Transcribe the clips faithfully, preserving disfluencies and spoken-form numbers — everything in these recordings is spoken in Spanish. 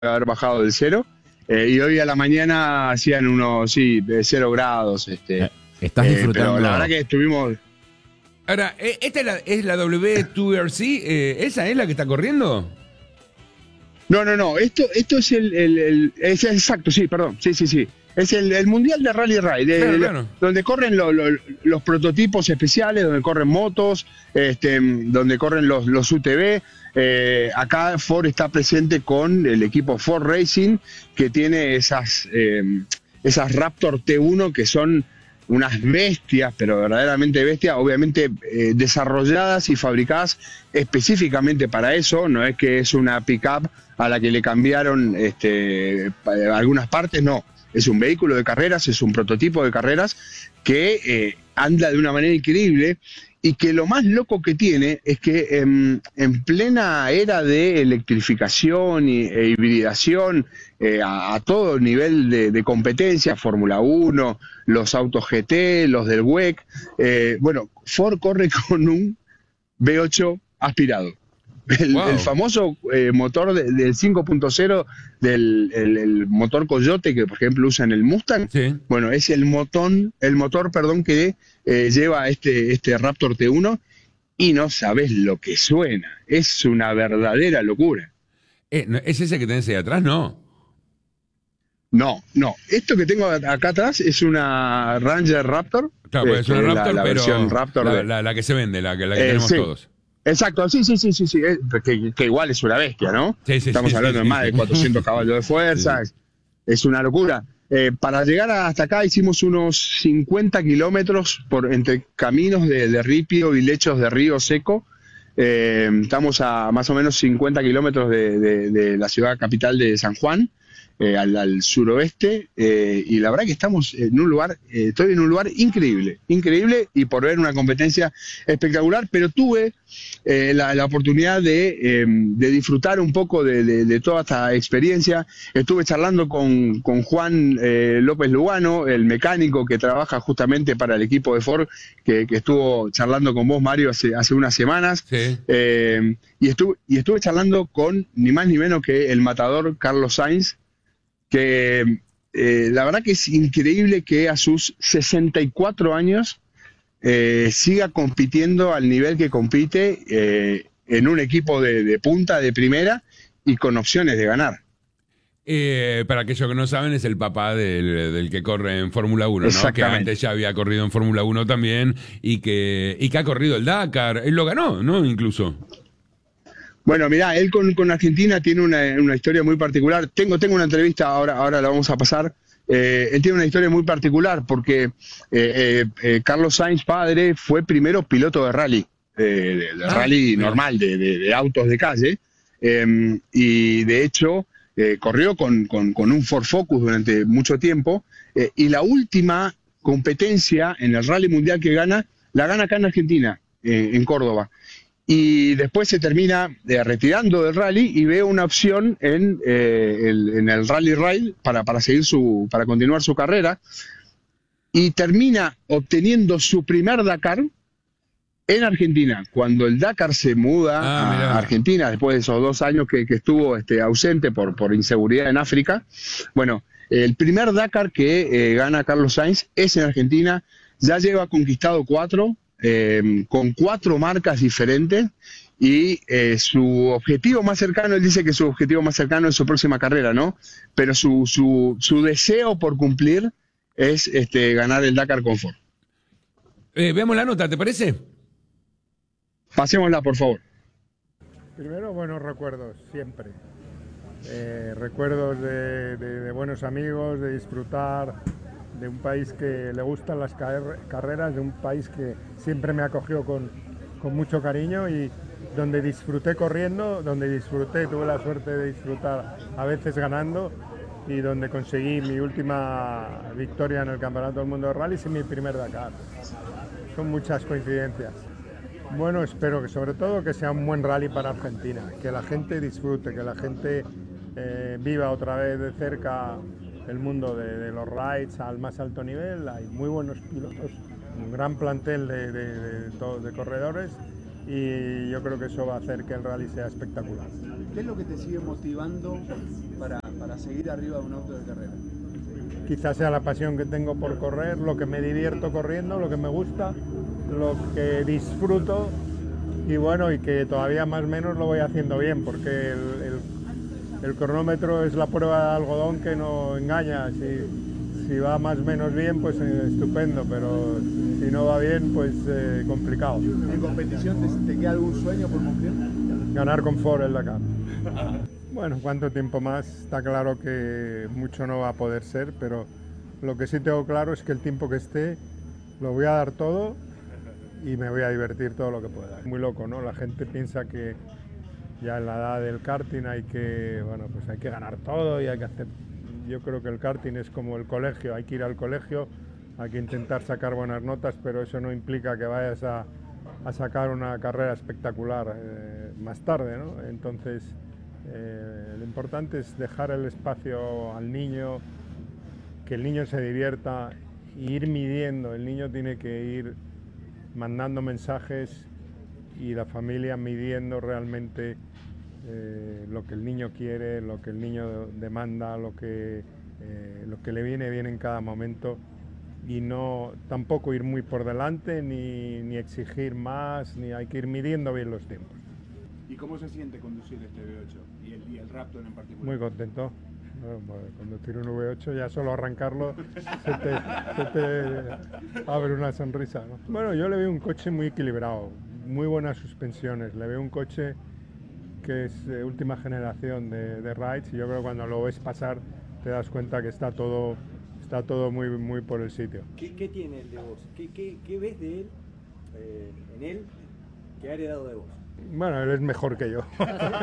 haber bajado del cero. Eh, y hoy a la mañana hacían unos, sí, de cero grados. Este, Eh, Estás eh, disfrutando. Pero la verdad que estuvimos... Ahora, eh, ¿esta es la, es la W dos R C? Eh, ¿Esa es la que está corriendo? No, no, no, esto, esto es el, el, el- es exacto, sí, perdón, sí, sí, sí. Es el, el Mundial de Rally Raid, de- Claro, de- claro. donde corren lo- lo- los prototipos especiales, donde corren motos, este, donde corren los, los U T V. Eh, acá Ford está presente con el equipo Ford Racing, que tiene esas, eh, esas Raptor T uno que son unas bestias, pero verdaderamente bestias, obviamente eh, desarrolladas y fabricadas específicamente para eso. No es que es una pickup a la que le cambiaron este, pa- algunas partes, no. Es un vehículo de carreras, es un prototipo de carreras que eh, anda de una manera increíble, y que lo más loco que tiene es que em, en plena era de electrificación y, e hibridación, eh, a, a todo nivel de, de competencia, Fórmula uno, los autos G T, los del W E C, eh, bueno, Ford corre con un V ocho aspirado. El, Wow. el famoso eh, motor de- del cinco punto cero, del el, el motor Coyote que por ejemplo usa en el Mustang. Sí. Bueno, es el motor, el motor, perdón, que eh, lleva este, este Raptor T uno, y no sabes lo que suena. Es una verdadera locura. Eh, no, ¿Es ese que tenés ahí atrás? No. No, no. Esto que tengo acá atrás es una Ranger Raptor. Claro, porque es eh, una que es Raptor, la, la pero versión Raptor la, de- la- la que se vende, la que, la que Eh, tenemos sí. todos. Exacto, sí, sí, sí, sí, sí, eh, que, que igual es una bestia, ¿no? Sí, sí, Estamos sí, hablando sí, de más sí. de cuatrocientos caballos de fuerza, es, es una locura. Eh, para llegar hasta acá hicimos unos cincuenta kilómetros por entre caminos de, de ripio y lechos de río seco. Eh, estamos a más o menos cincuenta kilómetros de, de- de la ciudad capital de San Juan, eh, al, al suroeste, eh, y la verdad que estamos en un lugar, eh, estoy en un lugar increíble, increíble, y por ver una competencia espectacular, pero tuve eh, la, la oportunidad de, eh, de disfrutar un poco de, de- de toda esta experiencia. Estuve charlando con, con Juan eh, López Lugano, el mecánico que trabaja justamente para el equipo de Ford, que, que estuvo charlando con vos, Mario, hace, hace unas semanas. Sí. Eh, y, estuve, y estuve charlando con ni más ni menos que el matador Carlos Sainz, que eh, la verdad que es increíble que a sus sesenta y cuatro años eh, siga compitiendo al nivel que compite, eh, en un equipo de, de punta, de primera, y con opciones de ganar. Eh, para aquellos que no saben, es el papá del, del que corre en Fórmula uno, ¿no? Que Exactamente. antes ya había corrido en Fórmula uno también y que, y que ha corrido el Dakar. Él lo ganó, ¿no? Incluso. Bueno, mirá, él con, con Argentina tiene una, una historia muy particular. Tengo, tengo una entrevista, ahora, ahora la vamos a pasar. Eh, él tiene una historia muy particular porque eh, eh, eh, Carlos Sainz, padre, fue primero piloto de rally, eh, de, de Ah, rally mira. normal, de, de- de autos de calle, eh, y de hecho eh, corrió con, con- con un Ford Focus durante mucho tiempo, eh, y la última competencia en el rally mundial que gana, la gana acá en Argentina, eh, en Córdoba. Y después se termina eh, retirando del rally y ve una opción en, eh, el, en el Rally Raid para, para seguir su, para continuar su carrera, y termina obteniendo su primer Dakar en Argentina. Cuando el Dakar se muda Ah, mirá. a Argentina, después de esos dos años que, que estuvo este, ausente por, por inseguridad en África, bueno, el primer Dakar que eh, gana Carlos Sainz es en Argentina. Ya lleva conquistado cuatro, eh, con cuatro marcas diferentes, y eh, su objetivo más cercano, él dice que su objetivo más cercano es su próxima carrera, ¿no? Pero su, su, su deseo por cumplir es este, ganar el Dakar con Ford. Eh, veamos la nota, ¿te parece? Pasémosla, por favor. Primero, buenos recuerdos, siempre. Eh, recuerdos de, de- de buenos amigos, de disfrutar, de un país que le gustan las car- carreras, de un país que siempre me acogió con, con mucho cariño, y donde disfruté corriendo, donde disfruté, tuve la suerte de disfrutar a veces ganando, y donde conseguí mi última victoria en el Campeonato del Mundo de Rallys y mi primer Dakar. Son muchas coincidencias. Bueno, espero que sobre todo que sea un buen rally para Argentina, que la gente disfrute, que la gente eh, viva otra vez de cerca el mundo de, de los rides al más alto nivel. Hay muy buenos pilotos, un gran plantel de, de, de, to- de corredores, y yo creo que eso va a hacer que el rally sea espectacular. ¿Qué es lo que te sigue motivando para, para seguir arriba de un auto de carrera? Quizás sea la pasión que tengo por correr, lo que me divierto corriendo, lo que me gusta, lo que disfruto y bueno, y que todavía más o menos lo voy haciendo bien, porque el, el, el cronómetro es la prueba de algodón que no engaña. Si, si va más o menos bien, pues eh, estupendo, pero si no va bien, pues eh, complicado. ¿En competición te, te queda algún sueño por cumplir? Ganar con Ford el Dakar. Bueno, ¿cuánto tiempo más? Está claro que mucho no va a poder ser, pero lo que sí tengo claro es que el tiempo que esté lo voy a dar todo y me voy a divertir todo lo que pueda. Muy loco, ¿no? La gente piensa que ya en la edad del karting hay que, bueno, pues hay que ganar todo y hay que hacer... Yo creo que el karting es como el colegio, hay que ir al colegio, hay que intentar sacar buenas notas, pero eso no implica que vayas a, a sacar una carrera espectacular eh, más tarde, ¿no? Entonces, eh, lo importante es dejar el espacio al niño, que el niño se divierta y ir midiendo. El niño tiene que ir mandando mensajes y la familia midiendo realmente eh, lo que el niño quiere, lo que el niño demanda, lo que, eh, lo que le viene bien en cada momento, y no tampoco ir muy por delante ni, ni exigir más, ni hay que ir midiendo bien los tiempos. ¿Y cómo se siente conducir este V ocho y el, y el Raptor en particular? Muy contento. Bueno, pues, conducir un V ocho, ya solo arrancarlo se te, se te abre una sonrisa, ¿no? Bueno, yo le veo un coche muy equilibrado, muy buenas suspensiones, le veo un coche que es de última generación de, de rides, y yo creo que cuando lo ves pasar te das cuenta que está todo, está todo muy, muy por el sitio. ¿Qué, qué tiene él de vos? ¿Qué, qué, qué ves de él, eh, en él, que ha heredado de vos? Bueno, él es mejor que yo.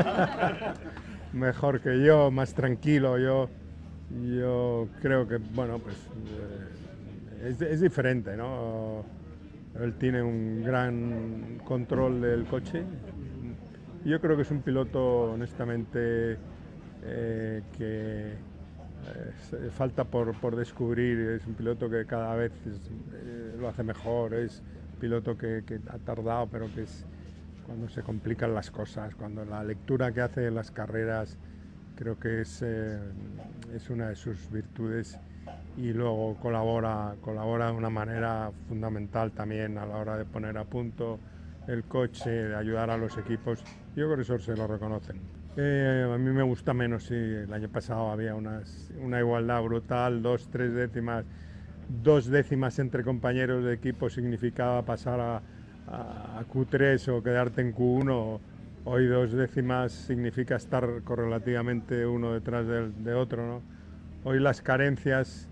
Mejor que yo, más tranquilo. Yo, yo creo que, bueno, pues eh, es, es diferente, ¿no? Él tiene un gran control del coche. Yo creo que es un piloto, honestamente, eh, que eh, falta por, por descubrir. Es un piloto que cada vez es, eh, lo hace mejor. Es un piloto que, que ha tardado, pero que es... cuando se complican las cosas, cuando la lectura que hace de las carreras, creo que es, eh, es una de sus virtudes, y luego colabora, colabora de una manera fundamental también a la hora de poner a punto el coche, de ayudar a los equipos. Yo creo que eso se lo reconocen. Eh, a mí me gusta menos, sí, el año pasado había unas, una igualdad brutal, dos, tres décimas, dos décimas entre compañeros de equipo significaba pasar a a Q tres o quedarte en Q uno. Hoy dos décimas significa estar correlativamente uno detrás de, de otro, ¿no? Hoy las carencias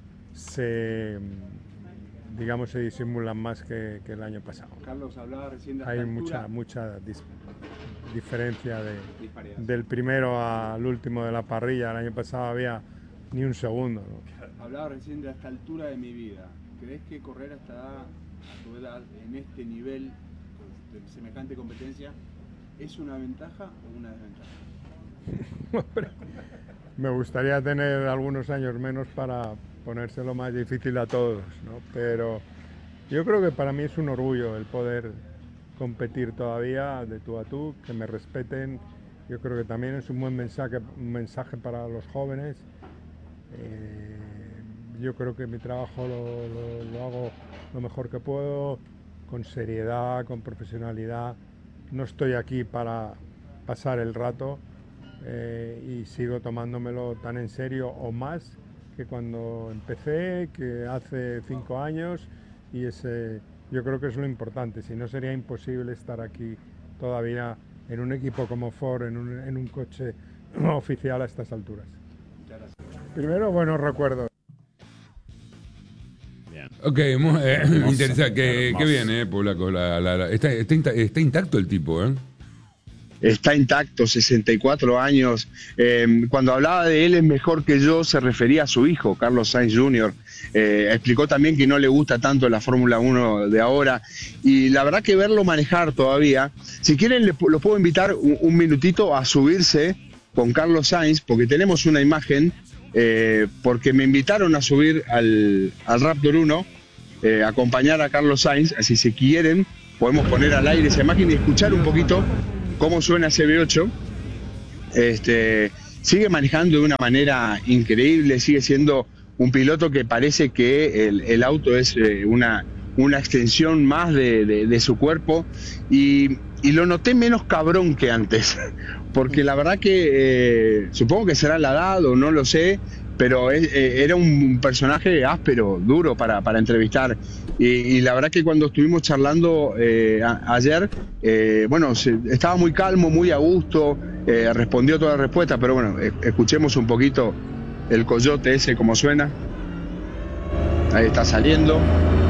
se, digamos, se disimulan más que, que el año pasado. Carlos, hablaba recién de Hay esta mucha, altura. mucha dis, diferencia de, Disparidad. del primero al último de la parrilla. El año pasado había ni un segundo, ¿no? Hablaba recién de esta altura de mi vida. ¿Crees que correr hasta a tu edad, en este nivel de semejante competencia, es una ventaja o una desventaja? Me gustaría tener algunos años menos para ponérselo más difícil a todos, ¿no? Pero yo creo que para mí es un orgullo el poder competir todavía de tú a tú, que me respeten. Yo creo que también es un buen mensaje, un mensaje para los jóvenes. Eh, yo creo que mi trabajo lo, lo, lo hago lo mejor que puedo, con seriedad, con profesionalidad. No estoy aquí para pasar el rato, eh, y sigo tomándomelo tan en serio o más que cuando empecé, que hace cinco años, y ese, yo creo que es lo importante. Si no, sería imposible estar aquí todavía en un equipo como Ford, en un, en un coche oficial a estas alturas. Primero, buenos recuerdos. Ok, muy, eh, interesante. Qué, qué bien, eh, Polaco. La, la, la, está, está, inta, está intacto el tipo, ¿eh? Está intacto, sesenta y cuatro años. Eh, cuando hablaba de él es mejor que yo, se refería a su hijo, Carlos Sainz junior Eh, explicó también que no le gusta tanto la Fórmula uno de ahora. Y la verdad que verlo manejar todavía, si quieren le, lo puedo invitar un, un minutito a subirse con Carlos Sainz, porque tenemos una imagen. Eh, porque me invitaron a subir al, al Raptor uno, eh, acompañar a Carlos Sainz, así si quieren podemos poner al aire esa imagen y escuchar un poquito cómo suena ese V ocho. Este, sigue manejando de una manera increíble, sigue siendo un piloto que parece que el, el auto es eh, una, una extensión más de, de, de su cuerpo, y, y lo noté menos cabrón que antes, porque la verdad que eh, supongo que será la edad o no lo sé, pero es, eh, era un personaje áspero, duro para, para entrevistar. Y, y la verdad que cuando estuvimos charlando eh, a, ayer, eh, bueno, se, estaba muy calmo, muy a gusto, eh, respondió todas las respuestas, pero bueno, eh, escuchemos un poquito el coyote ese como suena. Ahí está saliendo.